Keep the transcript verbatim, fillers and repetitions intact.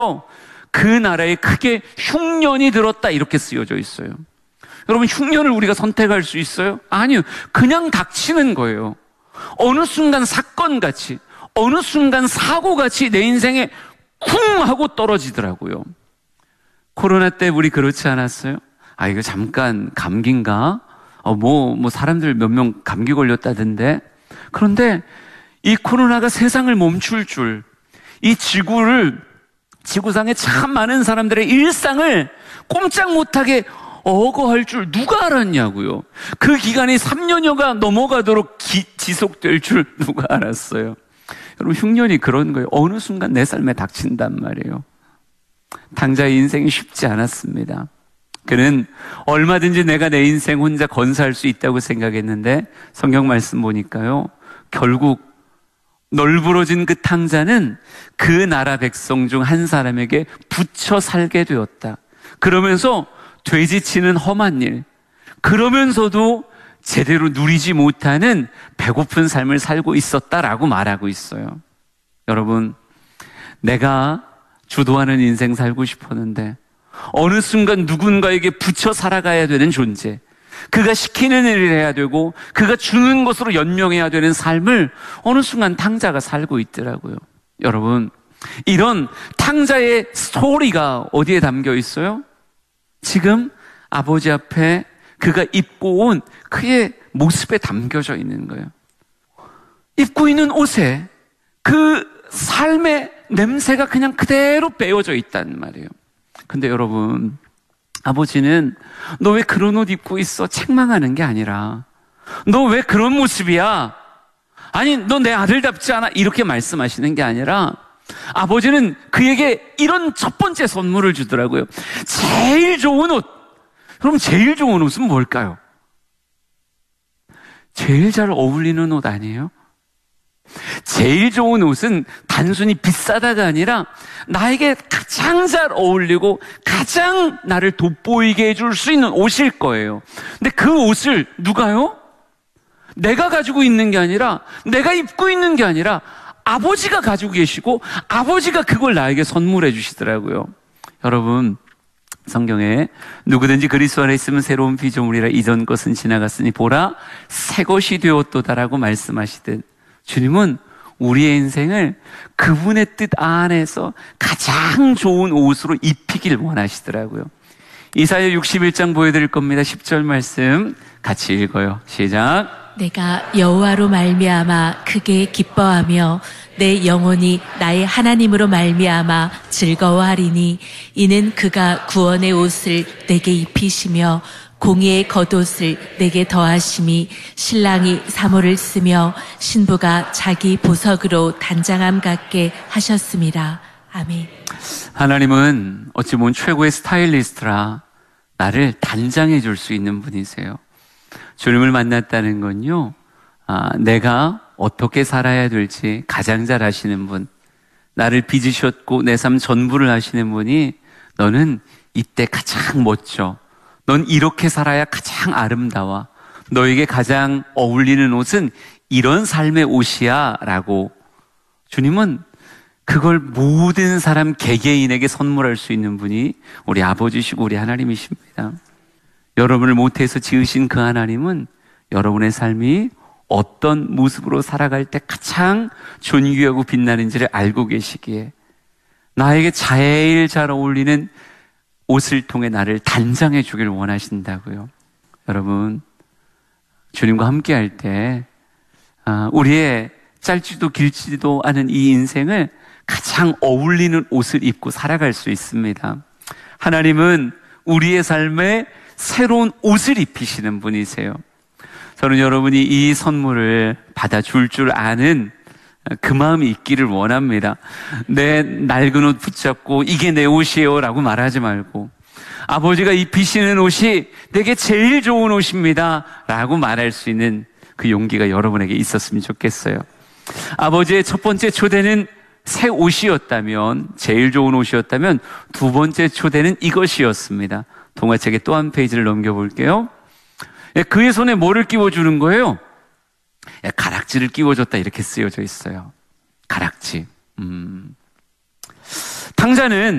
그 나라에 크게 흉년이 들었다 이렇게 쓰여져 있어요. 여러분, 흉년을 우리가 선택할 수 있어요? 아니요. 그냥 닥치는 거예요. 어느 순간 사건같이, 어느 순간 사고같이 내 인생에 쿵 하고 떨어지더라고요. 코로나 때 우리 그렇지 않았어요? 아, 이거 잠깐 감기인가? 어, 뭐, 뭐 사람들 몇 명 감기 걸렸다던데. 그런데 이 코로나가 세상을 멈출 줄, 이 지구를, 지구상에 참 많은 사람들의 일상을 꼼짝 못하게 어거할 줄 누가 알았냐고요. 그 기간이 삼 년여가 넘어가도록 기, 지속될 줄 누가 알았어요. 여러분, 흉년이 그런 거예요. 어느 순간 내 삶에 닥친단 말이에요. 당자의 인생이 쉽지 않았습니다. 그는 얼마든지 내가 내 인생 혼자 건사할 수 있다고 생각했는데 성경 말씀 보니까요, 결국 널브러진 그 탕자는 그 나라 백성 중 한 사람에게 붙여 살게 되었다. 그러면서 되지치는 험한 일, 그러면서도 제대로 누리지 못하는 배고픈 삶을 살고 있었다라고 말하고 있어요. 여러분, 내가 주도하는 인생 살고 싶었는데 어느 순간 누군가에게 붙여 살아가야 되는 존재, 그가 시키는 일을 해야 되고 그가 주는 것으로 연명해야 되는 삶을 어느 순간 탕자가 살고 있더라고요. 여러분, 이런 탕자의 스토리가 어디에 담겨 있어요? 지금 아버지 앞에 그가 입고 온 그의 모습에 담겨져 있는 거예요. 입고 있는 옷에 그 삶의 냄새가 그냥 그대로 빼어져 있단 말이에요. 근데 여러분, 아버지는 너 왜 그런 옷 입고 있어? 책망하는 게 아니라 너 왜 그런 모습이야? 아니, 너 내 아들답지 않아? 이렇게 말씀하시는 게 아니라 아버지는 그에게 이런 첫 번째 선물을 주더라고요. 제일 좋은 옷. 그럼 제일 좋은 옷은 뭘까요? 제일 잘 어울리는 옷 아니에요? 제일 좋은 옷은 단순히 비싸다가 아니라 나에게 가장 잘 어울리고 가장 나를 돋보이게 해줄 수 있는 옷일 거예요. 근데 그 옷을 누가요? 내가 가지고 있는 게 아니라, 내가 입고 있는 게 아니라 아버지가 가지고 계시고 아버지가 그걸 나에게 선물해 주시더라고요. 여러분, 성경에 누구든지 그리스도 안에 있으면 새로운 피조물이라 이전 것은 지나갔으니 보라 새 것이 되었도다라고 말씀하시듯 주님은 우리의 인생을 그분의 뜻 안에서 가장 좋은 옷으로 입히길 원하시더라고요. 이사야 육십일 장 보여드릴 겁니다. 십 절 말씀 같이 읽어요. 시작. 내가 여호와로 말미암아 크게 기뻐하며 내 영혼이 나의 하나님으로 말미암아 즐거워하리니 이는 그가 구원의 옷을 내게 입히시며 공의의 겉옷을 내게 더하심이 신랑이 사모를 쓰며 신부가 자기 보석으로 단장함 같게 하셨습니다. 아멘. 하나님은 어찌 보면 최고의 스타일리스트라 나를 단장해 줄 수 있는 분이세요. 주님을 만났다는 건요, 아, 내가 어떻게 살아야 될지 가장 잘 아시는 분, 나를 빚으셨고 내 삶 전부를 아시는 분이 너는 이때 가장 멋져, 넌 이렇게 살아야 가장 아름다워, 너에게 가장 어울리는 옷은 이런 삶의 옷이야 라고 주님은 그걸 모든 사람 개개인에게 선물할 수 있는 분이 우리 아버지시고 우리 하나님이십니다. 여러분을 모태에서 지으신 그 하나님은 여러분의 삶이 어떤 모습으로 살아갈 때 가장 존귀하고 빛나는지를 알고 계시기에 나에게 제일 잘 어울리는 옷을 통해 나를 단장해 주길 원하신다고요. 여러분, 주님과 함께 할 때 우리의 짧지도 길지도 않은 이 인생을 가장 어울리는 옷을 입고 살아갈 수 있습니다. 하나님은 우리의 삶에 새로운 옷을 입히시는 분이세요. 저는 여러분이 이 선물을 받아줄 줄 아는 그 마음이 있기를 원합니다. 내 낡은 옷 붙잡고 이게 내 옷이에요 라고 말하지 말고 아버지가 입히시는 옷이 내게 제일 좋은 옷입니다 라고 말할 수 있는 그 용기가 여러분에게 있었으면 좋겠어요. 아버지의 첫 번째 초대는 새 옷이었다면, 제일 좋은 옷이었다면 두 번째 초대는 이것이었습니다. 동화책의 또 한 페이지를 넘겨볼게요. 그의 손에 뭐를 끼워주는 거예요? 가락지를 끼워줬다 이렇게 쓰여져 있어요. 가락지. 음. 당자는